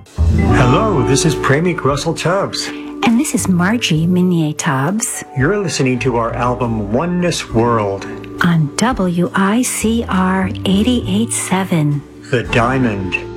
Hello, this is Premik Russell Tubbs. And this is Margie Minier Tubbs. You're listening to our album Oneness World on WICR 88.7. The Diamond.